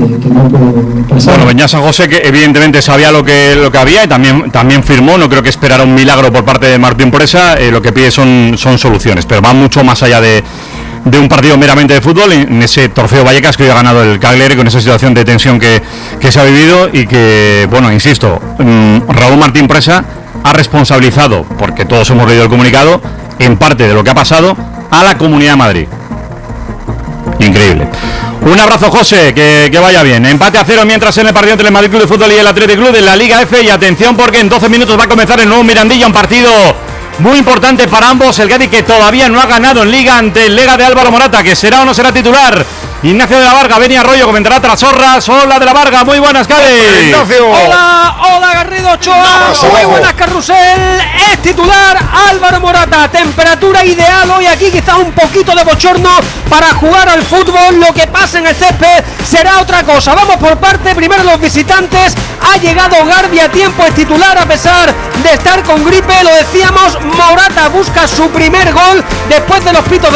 no puede pasar. Bueno, venía San José, que evidentemente sabía lo que había y también firmó. No creo que esperara un milagro por parte de Martín Presa. Lo que pide son soluciones, pero va mucho más allá de un partido meramente de fútbol, en ese Trofeo Vallecas que hoy ha ganado el Cagliari, con esa situación de tensión que se ha vivido y que, bueno, insisto, Raúl Martín Presa ha responsabilizado, porque todos hemos leído el comunicado, en parte de lo que ha pasado, a la Comunidad de Madrid. Increíble. Un abrazo, José, que vaya bien. Empate a 0 mientras en el partido entre el Madrid Club de Fútbol y el Athletic Club de la Liga F. Y atención, porque en 12 minutos va a comenzar el nuevo Mirandilla, un partido muy importante para ambos. El Cádiz, que todavía no ha ganado en Liga, ante el Lega de Álvaro Morata, que será o no será titular. Ignacio de la Varga, Beni Arroyo comentará tras Horras. Hola de la Varga, muy buenas, Cádiz. Ignacio. Hola Garrido Ochoa, muy buenas, Carrusel. Es titular Álvaro Morata. Temperatura ideal hoy aquí, quizás un poquito de bochorno para jugar al fútbol. Lo que pase en el césped será otra cosa. Vamos por parte, primero los visitantes. Ha llegado Garbi a tiempo, es titular a pesar de estar con gripe. Lo decíamos, Morata busca su primer gol después de los pitos